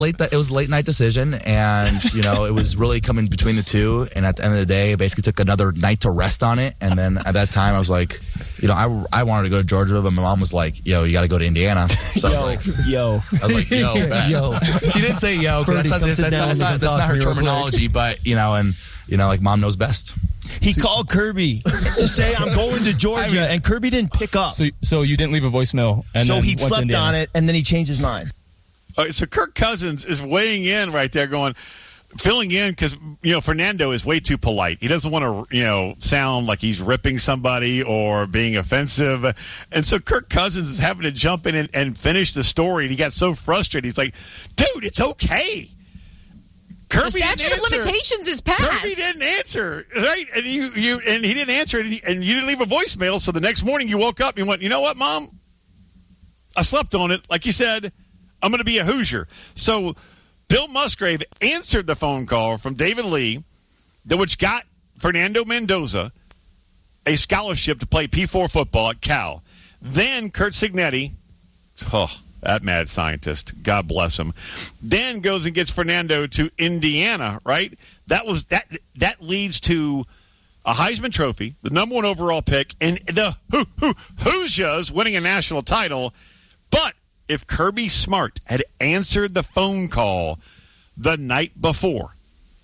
It was a late night decision, and it was really coming between the two. And at the end of the day, I basically took another night to rest on it. And then at that time, I was like, I wanted to go to Georgia, but my mom was like, "Yo, you got to go to Indiana." So I was like, "Yo, yo." She didn't say "yo" because that's not her terminology. But like mom knows best. He called Kirby to say, "I'm going to Georgia," and Kirby didn't pick up. So you didn't leave a voicemail, and so then he slept on it, and then he changed his mind. All right, so Kirk Cousins is weighing in right there, filling in because Fernando is way too polite. He doesn't want to sound like he's ripping somebody or being offensive, and so Kirk Cousins is having to jump in and finish the story. And he got so frustrated. He's like, "Dude, it's okay." Kirby the statute of limitations is passed. Kirby didn't answer, right? And and he didn't answer, and you didn't leave a voicemail. So the next morning you woke up and you went, "You know what, Mom? I slept on it. Like you said, I'm going to be a Hoosier." So Bill Musgrave answered the phone call from David Lee, which got Fernando Mendoza a scholarship to play P4 football at Cal. Then Curt Cignetti, that mad scientist, God bless him, then goes and gets Fernando to Indiana, right? That leads to a Heisman Trophy, the number 1 overall pick, and the Hoosiers winning a national title. But if Kirby Smart had answered the phone call the night before,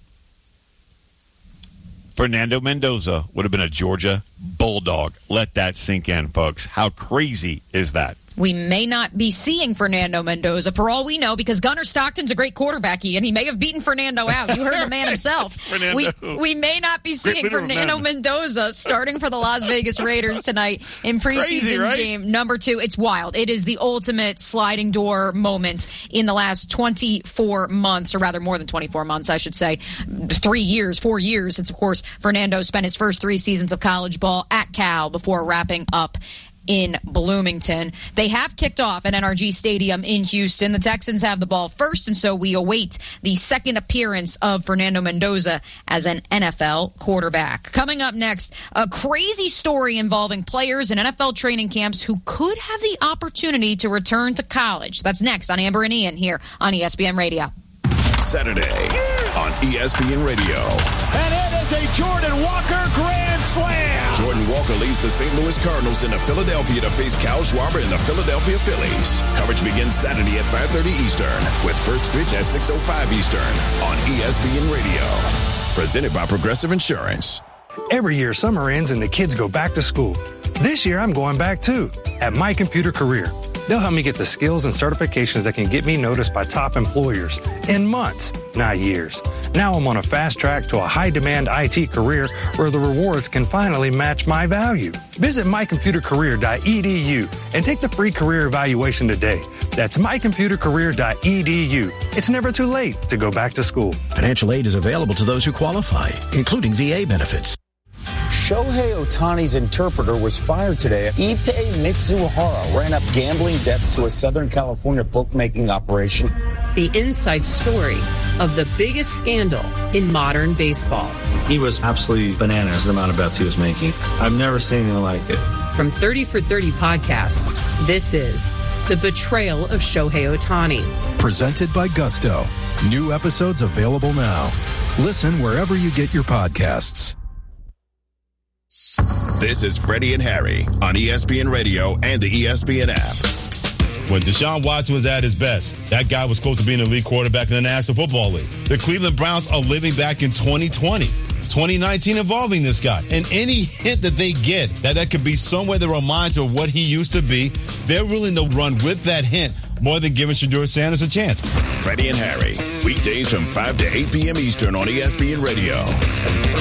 Fernando Mendoza would have been a Georgia Bulldog. Let that sink in, folks. How crazy is that? We may not be seeing Fernando Mendoza for all we know because Gunnar Stockton's a great quarterback, and he may have beaten Fernando out. You heard the man himself. We may not be seeing Fernando Mendoza starting for the Las Vegas Raiders tonight in preseason game number 2. It's wild. It is the ultimate sliding door moment in the last 24 months, or rather more than 24 months, I should say. 4 years since, of course, Fernando spent his first 3 seasons of college ball at Cal before wrapping up in Bloomington. They have kicked off at NRG Stadium in Houston. The Texans have the ball first, and so we await the second appearance of Fernando Mendoza as an NFL quarterback. Coming up next, a crazy story involving players in NFL training camps who could have the opportunity to return to college. That's next on Amber and Ian here on ESPN Radio. Saturday on ESPN Radio. And it is a Jordan Walker grand slam. Jordan Walker leads the St. Louis Cardinals into Philadelphia to face Kyle Schwarber and the Philadelphia Phillies. Coverage begins Saturday at 5:30 Eastern with first pitch at 6:05 Eastern on ESPN Radio. Presented by Progressive Insurance. Every year, summer ends and the kids go back to school. This year, I'm going back too, at My Computer Career. They'll help me get the skills and certifications that can get me noticed by top employers in months, not years. Now I'm on a fast track to a high-demand IT career where the rewards can finally match my value. Visit mycomputercareer.edu and take the free career evaluation today. That's mycomputercareer.edu. It's never too late to go back to school. Financial aid is available to those who qualify, including VA benefits. Shohei Ohtani's interpreter was fired today. Ippei Mitsuhara ran up gambling debts to a Southern California bookmaking operation. The inside story of the biggest scandal in modern baseball. He was absolutely bananas, the amount of bets he was making. I've never seen anything like it. From 30 for 30 podcasts, this is The Betrayal of Shohei Ohtani. Presented by Gusto. New episodes available now. Listen wherever you get your podcasts. This is Freddie and Harry on ESPN Radio and the ESPN app. When Deshaun Watson was at his best, that guy was close to being an elite quarterback in the National Football League. The Cleveland Browns are living back in 2020, 2019 involving this guy. And any hint that they get that could be somewhere that reminds of what he used to be, they're willing to run with that hint more than giving Shedeur Sanders a chance. Freddie and Harry, weekdays from 5 to 8 p.m. Eastern on ESPN Radio.